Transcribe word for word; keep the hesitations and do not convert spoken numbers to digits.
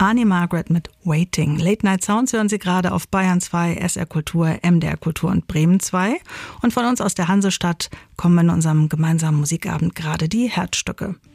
Arnie Margaret mit Waiting. Late Night Sounds hören Sie gerade auf Bayern zwei, S R Kultur, M D R Kultur und Bremen zwei. Und von uns aus der Hansestadt kommen in unserem gemeinsamen Musikabend gerade die Herzstücke.